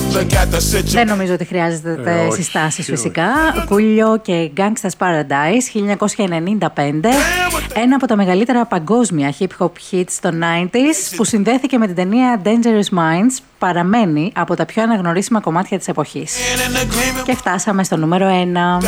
Δεν νομίζω ότι χρειάζεται συστάσεις φυσικά. Κούλιο και Gangsta's Paradise 1995. Ένα από τα μεγαλύτερα παγκόσμια hip-hop hits των 90s που συνδέθηκε με την ταινία Dangerous Minds, παραμένει από τα πιο αναγνωρίσιμα κομμάτια της εποχής. Και φτάσαμε στο νούμερο 1.